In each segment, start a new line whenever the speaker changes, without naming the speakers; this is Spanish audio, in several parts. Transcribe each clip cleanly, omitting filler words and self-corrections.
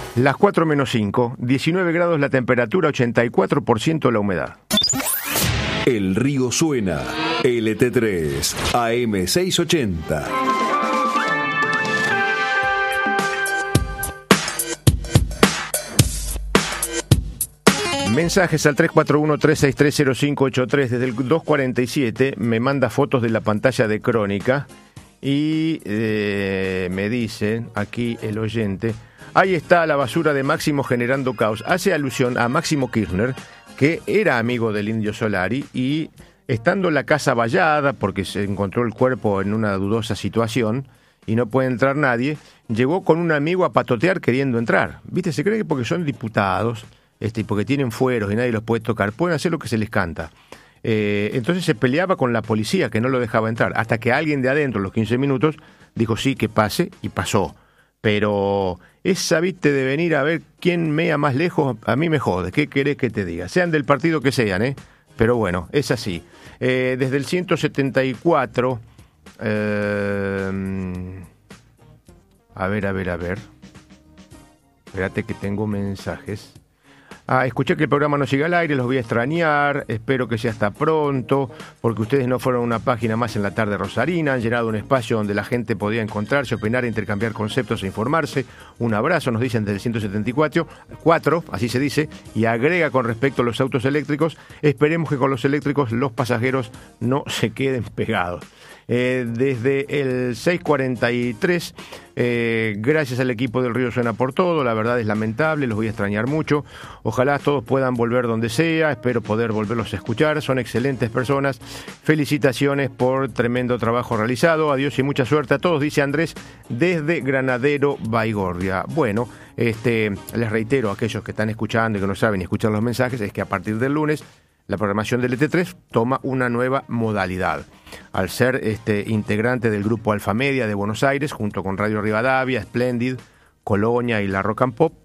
Las 4 menos 5, 19 grados la temperatura, 84% la humedad.
El río suena, LT3, AM680.
Mensajes al 341-363-0583. Desde el 247 me manda fotos de la pantalla de Crónica y me dice aquí el oyente: ahí está la basura de Máximo generando caos. Hace alusión a Máximo Kirchner, que era amigo del Indio Solari, y estando la casa vallada porque se encontró el cuerpo en una dudosa situación y no puede entrar nadie, llegó con un amigo a patotear queriendo entrar. ¿Viste? Se cree que porque son diputados, y porque tienen fueros y nadie los puede tocar, pueden hacer lo que se les canta. Entonces se peleaba con la policía que no lo dejaba entrar, hasta que alguien de adentro, a los 15 minutos, dijo sí, que pase, y pasó. Pero esa, viste, de venir a ver quién mea más lejos, a mí me jode. ¿Qué querés que te diga? Sean del partido que sean, pero bueno, es así. Desde el 174, a ver. Espérate que tengo mensajes. Escuché que el programa no sigue al aire, los voy a extrañar, espero que sea hasta pronto, porque ustedes no fueron una página más en la tarde rosarina, han llenado un espacio donde la gente podía encontrarse, opinar, intercambiar conceptos e informarse. Un abrazo, nos dicen desde el 174, así se dice, y agrega con respecto a los autos eléctricos: esperemos que con los eléctricos los pasajeros no se queden pegados. Desde el 643, gracias al equipo del Río Suena por todo, la verdad es lamentable, los voy a extrañar mucho, ojalá todos puedan volver donde sea, espero poder volverlos a escuchar, son excelentes personas, felicitaciones por tremendo trabajo realizado, adiós y mucha suerte a todos, dice Andrés desde Granadero Baigorria. Bueno, les reitero a aquellos que están escuchando y que no saben ni escuchar los mensajes, es que a partir del lunes la programación del ET3 toma una nueva modalidad. Al ser integrante del grupo Alfa Media de Buenos Aires, junto con Radio Rivadavia, Splendid, Colonia y la Rock and Pop,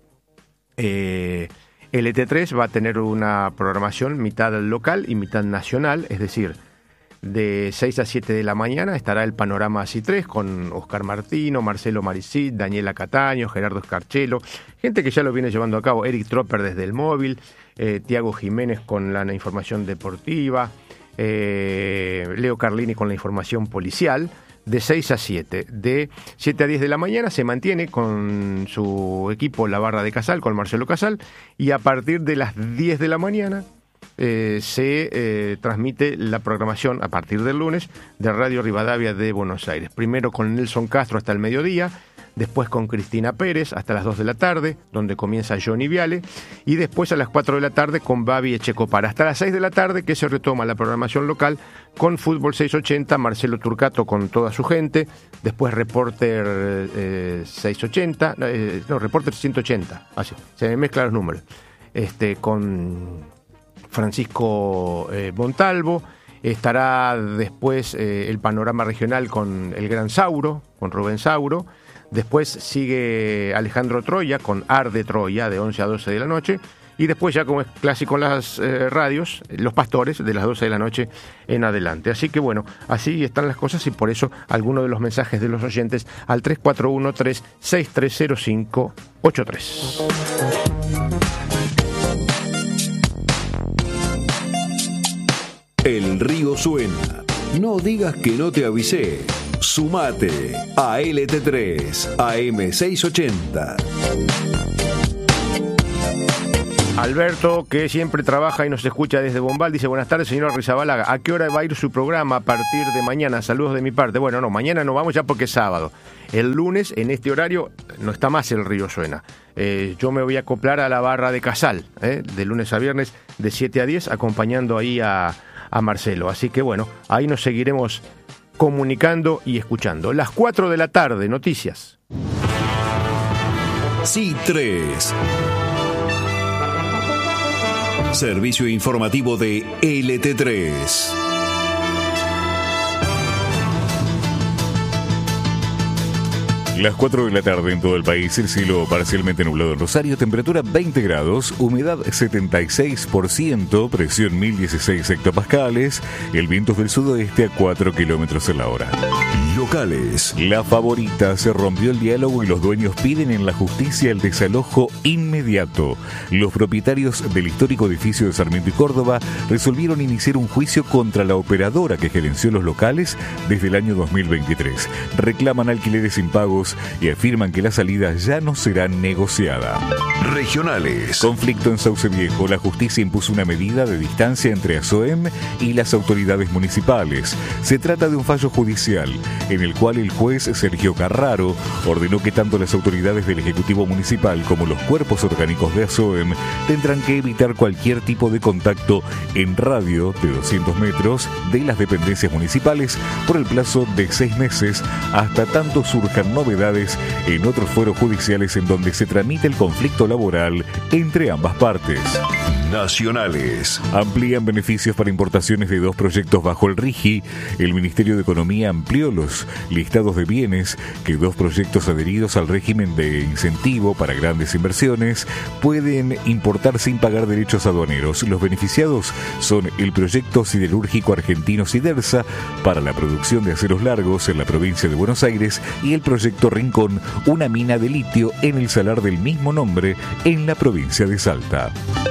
el ET3 va a tener una programación mitad local y mitad nacional, es decir, de 6 a 7 de la mañana estará el Panorama Así 3 con Oscar Martino, Marcelo Maricit, Daniela Cataño, Gerardo Escarchelo, gente que ya lo viene llevando a cabo, Eric Tropper desde el móvil, Tiago Jiménez con la información deportiva, Leo Carlini con la información policial, de 6 a 7. De 7 a 10 de la mañana se mantiene con su equipo La Barra de Casal, con Marcelo Casal, y a partir de las 10 de la mañana se transmite la programación a partir del lunes de Radio Rivadavia de Buenos Aires. Primero con Nelson Castro hasta el mediodía, después con Cristina Pérez hasta las 2 de la tarde, donde comienza Johnny Viale, y después a las 4 de la tarde con Babi Echecopar. Hasta las 6 de la tarde que se retoma la programación local con Fútbol 680, Marcelo Turcato con toda su gente, después Reporter 680, Reporter 180, así, se me mezclan los números, con Francisco Montalvo. Estará después el panorama regional con el Gran Sauro, con Rubén Sauro. Después sigue Alejandro Troya con Arde Troya de 11 a 12 de la noche. Y después, ya como es clásico en las radios, Los Pastores de las 12 de la noche en adelante. Así que bueno, así están las cosas, y por eso algunos de los mensajes de los oyentes al 341-3630583.
El río suena. No digas que no te avisé. Sumate a LT3 AM680.
Alberto, que siempre trabaja y nos escucha desde Bombal, dice: buenas tardes, señor Arrizabalaga. ¿A qué hora va a ir su programa a partir de mañana? Saludos de mi parte. Bueno, no, mañana no vamos ya porque es sábado. El lunes, en este horario, no está más el río suena. Yo me voy a acoplar a la Barra de Casal, de lunes a viernes, de 7 a 10, acompañando ahí a Marcelo. Así que bueno, ahí nos seguiremos comunicando y escuchando. Las 4 de la tarde, noticias.
Sí, 3. Servicio informativo de LT3.
Las 4 de la tarde en todo el país, el cielo parcialmente nublado en Rosario, temperatura 20 grados, humedad 76%, presión 1016 hectopascales, el viento es del sudoeste a 4 kilómetros en la hora.
Locales.
La Favorita, se rompió el diálogo y los dueños piden en la justicia el desalojo inmediato. Los propietarios del histórico edificio de Sarmiento y Córdoba resolvieron iniciar un juicio contra la operadora que gerenció los locales desde el año 2023. Reclaman alquileres impagos y afirman que la salida ya no será negociada.
Regionales.
Conflicto en Sauce Viejo. La justicia impuso una medida de distancia entre ASOEM y las autoridades municipales. Se trata de un fallo judicial en el cual el juez Sergio Carraro ordenó que tanto las autoridades del Ejecutivo Municipal como los cuerpos orgánicos de ASOEM tendrán que evitar cualquier tipo de contacto en radio de 200 metros de las dependencias municipales por el plazo de 6 meses hasta tanto surjan novedades en otros fueros judiciales en donde se tramite el conflicto laboral entre ambas partes.
Nacionales.
Amplían beneficios para importaciones de 2 proyectos bajo el RIGI. El Ministerio de Economía amplió los listados de bienes que 2 proyectos adheridos al régimen de incentivo para grandes inversiones pueden importar sin pagar derechos aduaneros. Los beneficiados son el proyecto siderúrgico argentino Sidersa para la producción de aceros largos en la provincia de Buenos Aires y el proyecto Rincón, una mina de litio en el salar del mismo nombre en la provincia de Salta.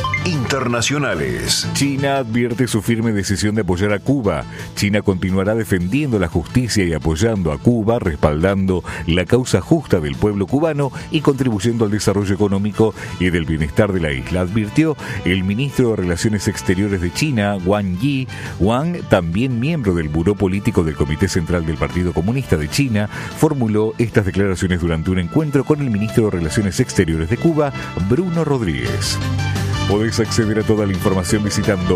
Internacionales.
China advierte su firme decisión de apoyar a Cuba. China continuará defendiendo la justicia y apoyando a Cuba, respaldando la causa justa del pueblo cubano y contribuyendo al desarrollo económico y del bienestar de la isla, advirtió el ministro de Relaciones Exteriores de China, Wang Yi. Wang, también miembro del Buró Político del Comité Central del Partido Comunista de China, formuló estas declaraciones durante un encuentro con el ministro de Relaciones Exteriores de Cuba, Bruno Rodríguez. Podés acceder a toda la información visitando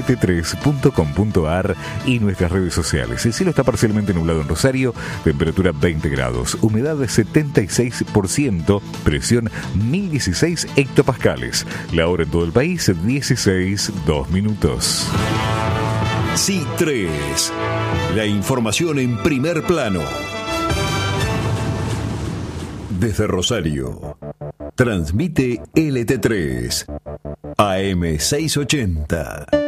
lt3.com.ar y nuestras redes sociales. El cielo está parcialmente nublado en Rosario, temperatura 20 grados, humedad de 76%, presión 1016 hectopascales. La hora en todo el país, 16:02.
C3. La información en primer plano. Desde Rosario. Transmite LT3 AM 680.